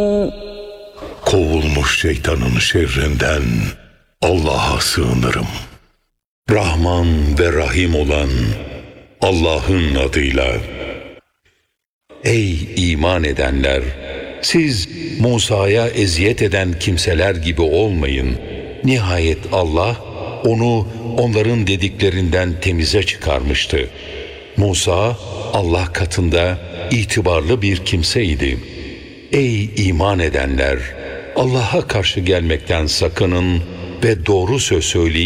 Kovulmuş şeytanın şerrinden Allah'a sığınırım. Rahman ve Rahim olan Allah'ın adıyla. Ey iman edenler! Siz Musa'ya eziyet eden kimseler gibi olmayın. Nihayet Allah onu onların dediklerinden temize çıkarmıştı. Musa Allah katında itibarlı bir kimseydi. Ey iman edenler! Allah'a karşı gelmekten sakının ve doğru söz söyleyin.